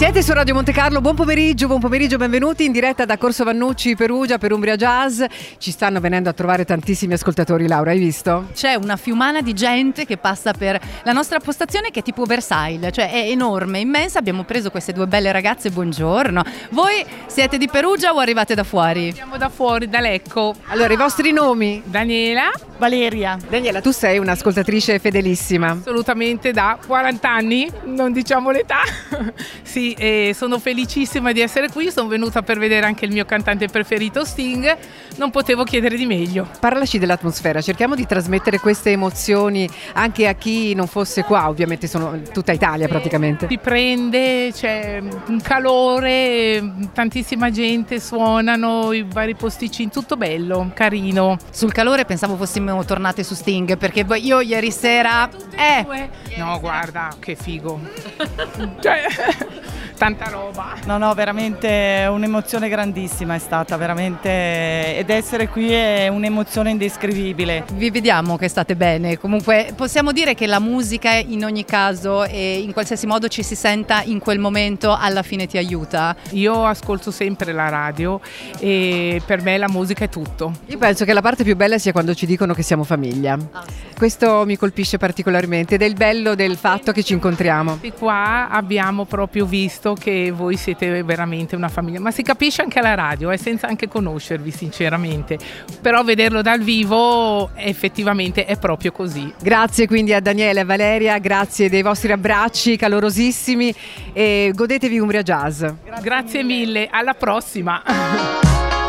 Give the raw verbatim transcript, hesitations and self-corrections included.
Siete su Radio Monte Carlo, buon pomeriggio, buon pomeriggio, benvenuti in diretta da Corso Vannucci, Perugia, per Umbria Jazz. Ci stanno venendo a trovare tantissimi ascoltatori, Laura, hai visto? C'è una fiumana di gente che passa per la nostra postazione che è tipo Versailles, cioè è enorme, immensa. Abbiamo preso queste due belle ragazze, buongiorno. Voi siete di Perugia o arrivate da fuori? Siamo da fuori, da Lecco. Allora, i vostri nomi? Daniela. Valeria. Daniela, tu sei un'ascoltatrice fedelissima. Assolutamente da quaranta anni, non diciamo l'età. Sì, e sono felicissima di essere qui, sono venuta per vedere anche il mio cantante preferito Sting, non potevo chiedere di meglio. Parlaci dell'atmosfera, cerchiamo di trasmettere queste emozioni anche a chi non fosse qua, ovviamente sono tutta Italia praticamente. Ti prende, c'è un calore, tantissima gente, suonano i vari posticini, tutto bello, carino. Sul calore pensavo fossimo tornate su Sting, perché poi io ieri sera... Eh! No, guarda, che figo. Cioè, tanta roba. No, no, veramente un'emozione grandissima è stata, veramente, ed essere qui è un'emozione indescrivibile. Vi vediamo che state bene, comunque possiamo dire che la musica in ogni caso e in qualsiasi modo ci si senta in quel momento alla fine ti aiuta? Io ascolto sempre la radio e per me la musica è tutto. Io penso che la parte più bella sia quando ci dicono che siamo famiglia. Ah, sì. Questo mi colpisce particolarmente ed è il bello del fatto che ci incontriamo. E qua abbiamo proprio visto che voi siete veramente una famiglia, ma si capisce anche alla radio, eh, senza anche conoscervi sinceramente, però vederlo dal vivo effettivamente è proprio così. Grazie quindi a Daniele e a Valeria, grazie dei vostri abbracci calorosissimi e godetevi Umbria Jazz. Grazie mille, alla prossima.